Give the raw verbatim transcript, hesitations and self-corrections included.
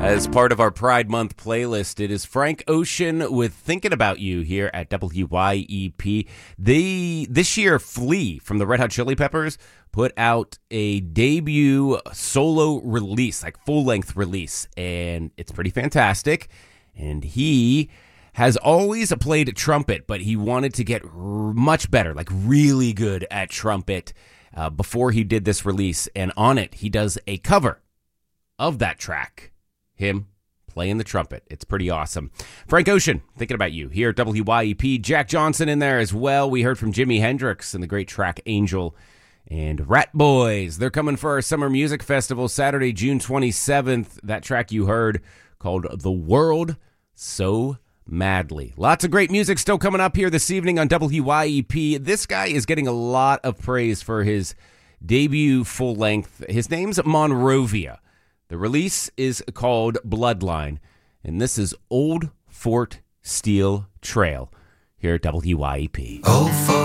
As part of our Pride Month playlist, it is Frank Ocean with Thinking About You here at W Y E P. They, this year, Flea from the Red Hot Chili Peppers put out a debut solo release, like full-length release, and it's pretty fantastic. And he has always played trumpet, but he wanted to get r- much better, like really good at trumpet uh, before he did this release. And on it, he does a cover of that track. Him playing the trumpet. It's pretty awesome. Frank Ocean, Thinking About You here at W Y E P. Jack Johnson in there as well. We heard from Jimi Hendrix and the great track Angel. And Rat Boys, they're coming for our Summer Music Festival Saturday, June twenty-seventh. That track you heard called The World So Madly. Lots of great music still coming up here this evening on W Y E P. This guy is getting a lot of praise for his debut full length. His name's Monrovia. The release is called Bloodline, and this is Old Fort Steel Trail here at W Y E P. Old Fort